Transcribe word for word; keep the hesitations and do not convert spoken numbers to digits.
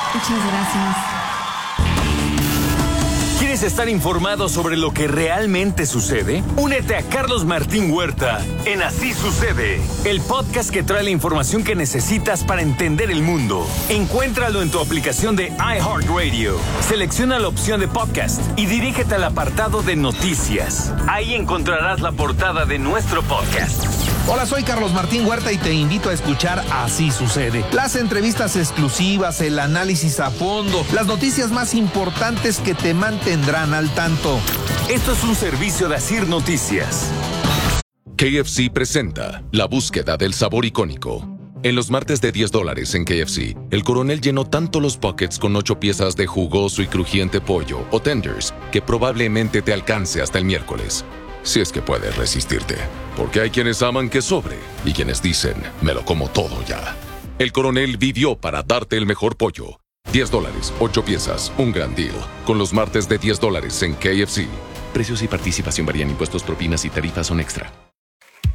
Muchas gracias. ¿Quieres estar informado sobre lo que realmente sucede? Únete a Carlos Martín Huerta en Así Sucede, el podcast que trae la información que necesitas para entender el mundo. Encuéntralo en tu aplicación de iHeartRadio. Selecciona la opción de podcast y dirígete al apartado de noticias. Ahí encontrarás la portada de nuestro podcast. Hola, soy Carlos Martín Huerta y te invito a escuchar Así Sucede. Las entrevistas exclusivas, el análisis a fondo, las noticias más importantes que te mantendrán al tanto. Esto es un servicio de Asir Noticias. K F C presenta la búsqueda del sabor icónico. En los martes de diez dólares en K F C, el coronel llenó tanto los buckets con ocho piezas de jugoso y crujiente pollo o tenders que probablemente te alcance hasta el miércoles. Si es que puedes resistirte, porque hay quienes aman que sobre y quienes dicen, me lo como todo ya. El coronel vivió para darte el mejor pollo. diez dólares, ocho piezas, un gran deal. Con los martes de diez dólares en K F C. Precios y participación varían, impuestos, propinas y tarifas son extra.